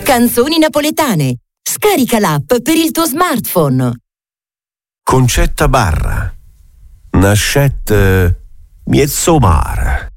Canzoni napoletane. Scarica l'app per il tuo smartphone. Concetta Barra. Nascette Miezzomara.